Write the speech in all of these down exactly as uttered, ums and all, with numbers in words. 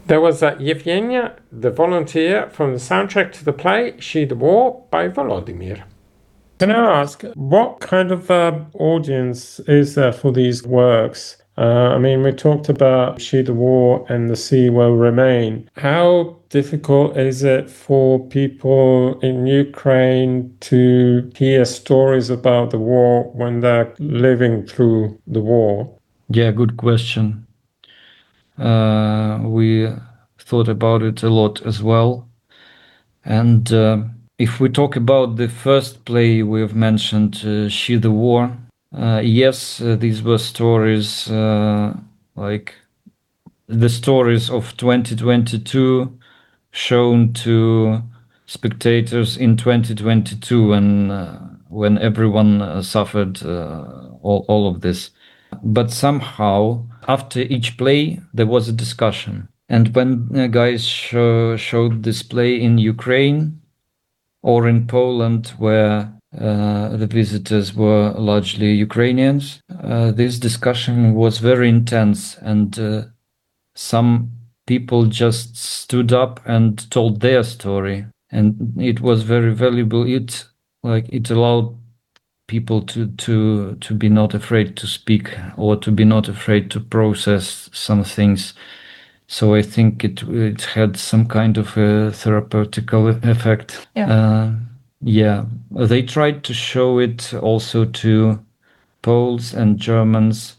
There was uh, Yevgenia, the volunteer from the soundtrack to the play She the War by Volodymyr. Can I ask, what kind of uh, audience is there for these works? Uh, I mean, we talked about She the War and The Sea Will Remain. How difficult is it for people in Ukraine to hear stories about the war when they're living through the war? Yeah, good question. Uh, we thought about it a lot as well. And uh, if we talk about the first play we've mentioned, uh, She the War, uh, yes, uh, these were stories uh, like the stories of twenty twenty-two shown to spectators in twenty twenty-two and uh, when everyone uh, suffered uh, all, all of this. But somehow, after each play, there was a discussion. And when uh, guys show, showed this play in Ukraine or in Poland, where uh, the visitors were largely Ukrainians, uh, this discussion was very intense, and uh, some people just stood up and told their story, and it was very valuable. It like it allowed people to to to be not afraid to speak or to be not afraid to process some things. So I think it it had some kind of a therapeutical effect. Yeah. Uh, yeah, they tried to show it also to Poles and Germans.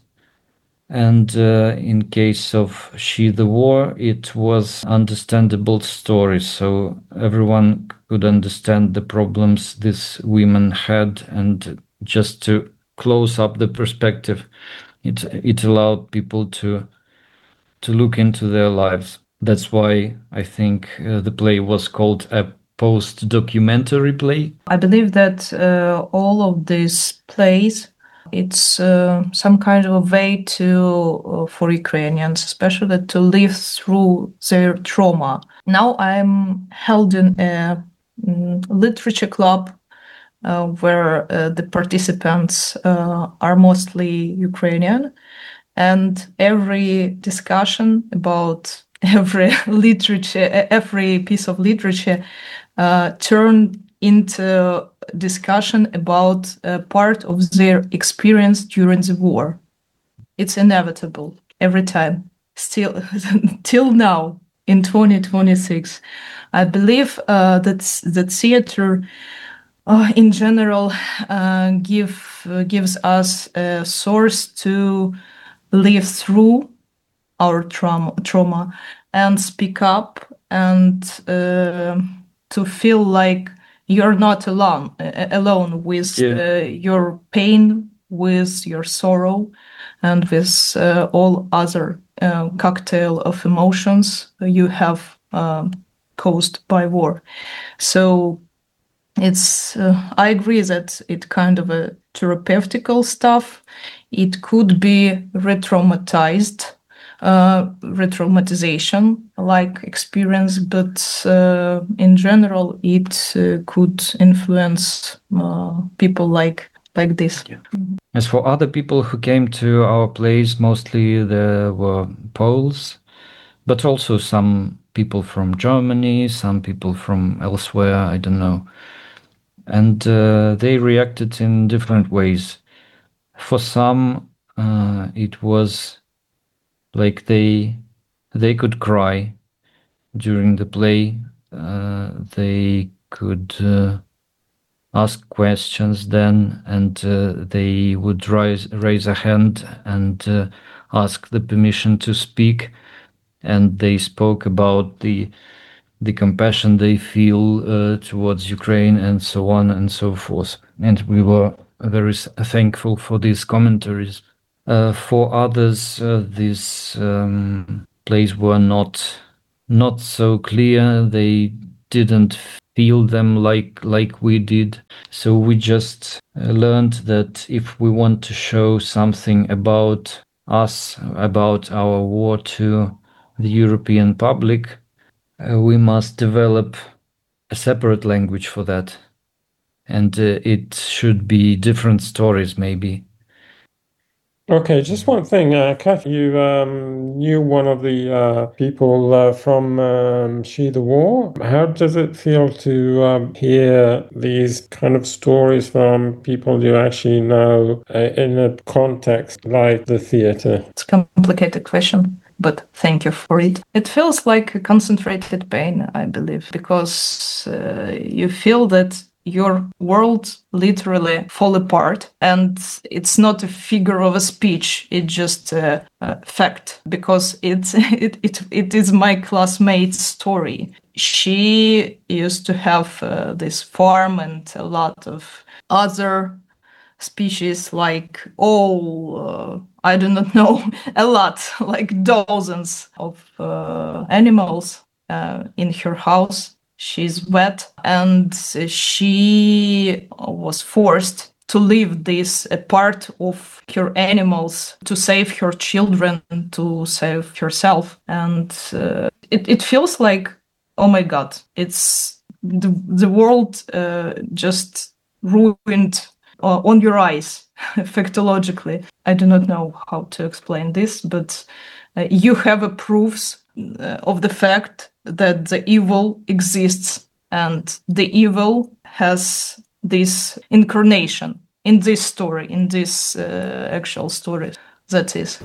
And uh, in case of She the War, it was understandable story, so everyone could understand the problems these women had, and just to close up the perspective, it it allowed people to to look into their lives. That's why I think uh, the play was called a post-documentary play. I believe that uh, all of these plays, it's uh, some kind of a way to uh, for Ukrainians, especially to live through their trauma. Now I'm held in a um, literature club uh, where uh, the participants uh, are mostly Ukrainian, and every discussion about every literature, every piece of literature, uh, turned into discussion about a part of their experience during the war. It's inevitable every time, still till now in twenty twenty-six. I believe uh, that that theater, uh, in general, uh, give uh, gives us a source to live through our trauma, trauma, and speak up, and uh, to feel like you're not alone, uh, alone with Yeah. uh, your pain, with your sorrow, and with uh, all other uh, cocktail of emotions you have um, caused by war. So it's uh, I agree that it kind of a therapeutical stuff. It could be re-traumatized, uh, re-traumatization like experience, but uh, in general, it uh, could influence uh, people like like this. Yeah. As for other people who came to our plays, mostly there were Poles, but also some people from Germany, some people from elsewhere, I don't know. And uh, they reacted in different ways. For some, uh, it was like they they could cry during the play. Uh, they could uh, ask questions then, and uh, they would raise raise a hand and uh, ask the permission to speak. And they spoke about the the compassion they feel uh, towards Ukraine and so on and so forth. And we were very thankful for these commentaries. Uh, for others, uh, these um, plays were not not so clear. They didn't feel them like like we did. So we just uh, learned that if we want to show something about us, about our war to the European public, uh, we must develop a separate language for that. And uh, it should be different stories, maybe. Okay, just one thing, uh, Kath, you um, knew one of the uh, people uh, from um, She the War. How does it feel to um, hear these kind of stories from people you actually know uh, in a context like the theater? It's a complicated question, but thank you for it. It feels like a concentrated pain, I believe, because uh, you feel that your world literally fall apart, and it's not a figure of a speech, it's just a, a fact, because it's it, it it is my classmate's story. She used to have uh, this farm and a lot of other species, like all uh, I do not know, a lot, like dozens of uh, animals uh, in her house. She's wet, and she was forced to leave this a part of her animals to save her children, to save herself. And uh, it, it feels like, oh my God, it's the, the world uh, just ruined uh, on your eyes, factologically. I do not know how to explain this, but uh, you have a proofs uh, of the fact that the evil exists, and the evil has this incarnation in this story, in this uh, actual story. That is.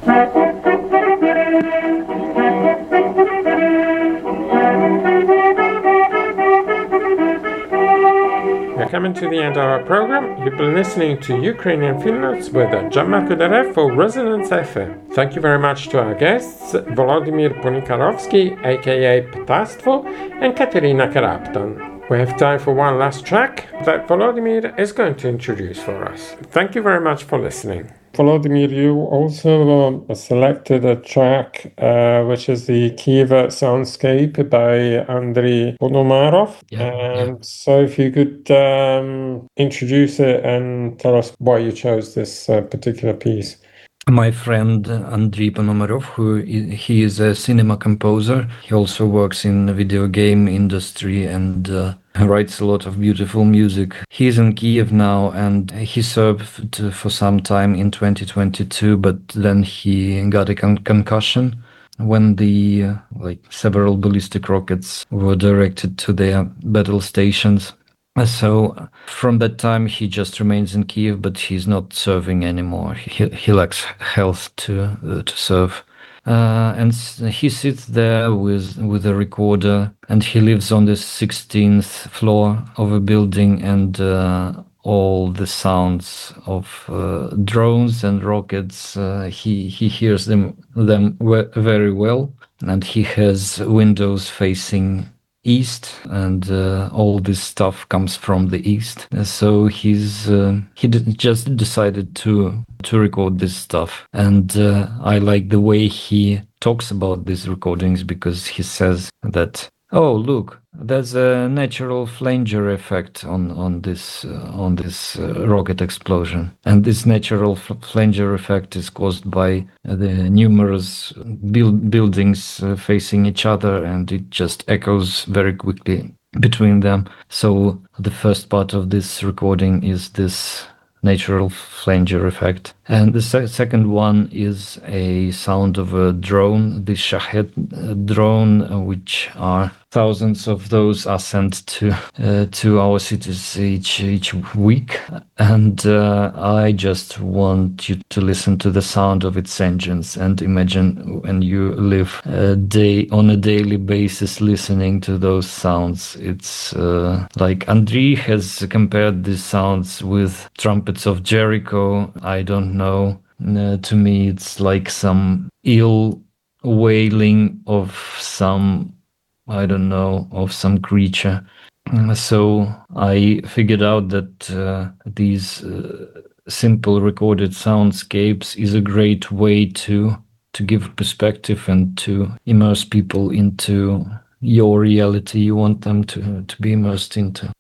We're coming to the end of our program. You've been listening to Ukrainian Film Notes with Gianmarco Darev for Resonance F M. Thank you very much to our guests, Volodymyr Ponikarovsky, aka Ptastvo, and Katerina Karapton. We have time for one last track that Volodymyr is going to introduce for us. Thank you very much for listening. Volodymyr, you also um, selected a track uh, which is the Kiev Soundscape by Andriy Ponomarov. Yeah, and yeah. so if you could um, introduce it and tell us why you chose this uh, particular piece. My friend Andriy Ponomarov, who is, he is a cinema composer. He also works in the video game industry and uh, writes a lot of beautiful music. He's in Kiev now, and he served for some time in twenty twenty-two, but then he got a con- concussion when the uh, like several ballistic rockets were directed to their battle stations. So from that time, he just remains in Kiev, but he's not serving anymore. He, he lacks health to uh, to serve. Uh, and he sits there with with a recorder, and he lives on the sixteenth floor of a building, and uh, all the sounds of uh, drones and rockets, uh, he he hears them them very well, and he has windows facing east, and uh, all this stuff comes from the east. So he's uh, he d- just decided to to record this stuff, and uh, I like the way he talks about these recordings, because he says that, oh look, there's a natural flanger effect on on this uh, on this uh, rocket explosion, and this natural f- flanger effect is caused by uh, the numerous build- buildings uh, facing each other, and it just echoes very quickly between them. So the first part of this recording is this natural flanger effect, and the se- second one is a sound of a drone, the Shahed uh, drone, uh, which are thousands of those are sent to uh, to our cities each each week, and uh, I just want you to listen to the sound of its engines and imagine when you live a day on a daily basis listening to those sounds. It's uh, like Andriy has compared these sounds with trumpets of Jericho. I don't know. Uh, to me, it's like some ill wailing of some, I don't know, of some creature. So I figured out that uh, these uh, simple recorded soundscapes is a great way to to give perspective and to immerse people into your reality you want them to, to be immersed into.